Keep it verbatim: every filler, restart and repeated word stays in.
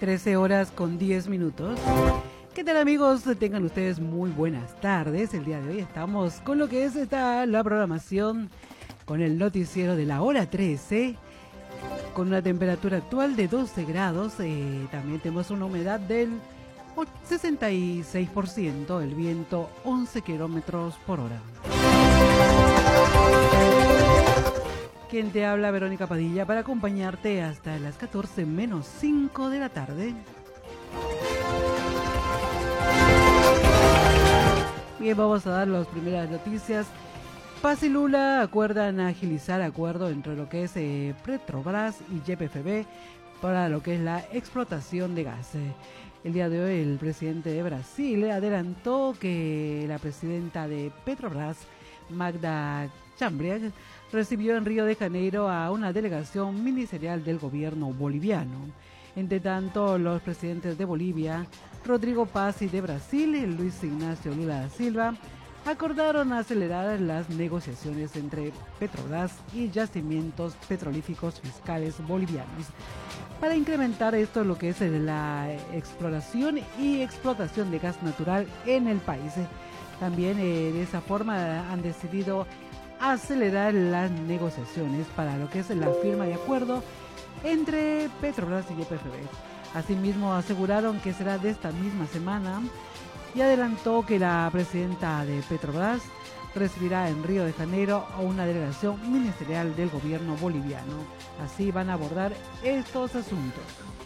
trece horas con diez minutos. ¿Qué tal, amigos? Tengan ustedes muy buenas tardes. El día de hoy estamos con lo que es esta, la programación con el noticiero de la hora trece, con una temperatura actual de doce grados. Eh, también tenemos una humedad del sesenta y seis por ciento, el viento once kilómetros por hora. Quien te habla, Verónica Padilla, para acompañarte hasta las catorce menos cinco de la tarde. Bien, vamos a dar las primeras noticias. Paz y Lula acuerdan agilizar acuerdo entre lo que es eh, Petrobras y Y P F B para lo que es la explotación de gas. El día de hoy el presidente de Brasil adelantó que la presidenta de Petrobras, Magda Chambriag, recibió en Río de Janeiro a una delegación ministerial del gobierno boliviano. Entre tanto, los presidentes de Bolivia, Rodrigo Paz, y de Brasil, Luis Ignacio Lula da Silva, acordaron acelerar las negociaciones entre Petrobras y yacimientos petrolíferos fiscales bolivianos para incrementar esto lo que es la exploración y explotación de gas natural en el país. También eh, de esa forma han decidido acelerar las negociaciones para lo que es la firma de acuerdo entre Petrobras y Y P F B. Asimismo, aseguraron que será de esta misma semana y adelantó que la presidenta de Petrobras recibirá en Río de Janeiro a una delegación ministerial del gobierno boliviano. Así van a abordar estos asuntos.